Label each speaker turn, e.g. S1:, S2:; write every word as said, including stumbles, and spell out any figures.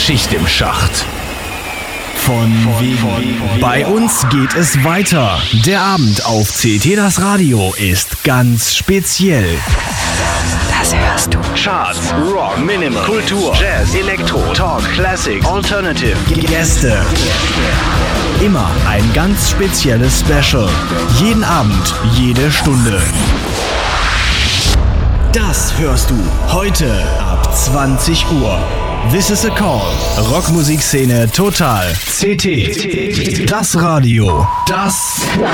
S1: Schicht im Schacht. Von wegen. Bei uns geht es weiter. Der Abend auf C T Das Radio ist ganz speziell.
S2: Das hörst du.
S1: Charts, Rock, Minimal, Kultur, Jazz, Elektro, Talk, Classic, Alternative, Gäste. Immer ein ganz spezielles Special. Jeden Abend, jede Stunde. Das hörst du heute ab zwanzig Uhr. This is a Call. Rockmusikszene total. C T. Das Radio. Das